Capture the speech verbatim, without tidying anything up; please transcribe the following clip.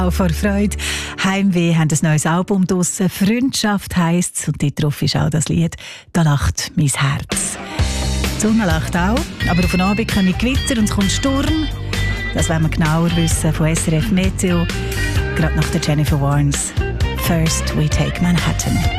Auch vor Freude. Heimweh haben ein neues Album draussen. Freundschaft heisst es. Und dort drauf ist auch das Lied «Da lacht mein Herz». Die Sonne lacht auch, aber auf den Abend kommen Gewitter und es kommt Sturm. Das wollen wir genauer wissen von S R F Meteo. Gerade nach der Jennifer Warnes. «First we take Manhattan».